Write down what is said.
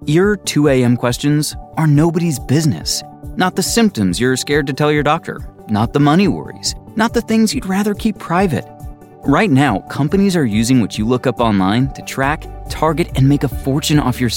Your 2 a.m. questions are nobody's business. Not the symptoms you're scared to tell your doctor. Not the money worries. Not the things you'd rather keep private. Right now, companies are using what you look up online to track, target, and make a fortune off your